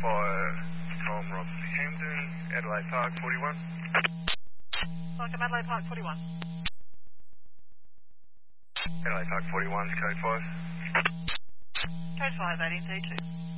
from Rockhampton, Adelaide Park 41. Welcome, Adelaide Park 41. Adelaide Park 41's code 5. Code 5, 18 D2.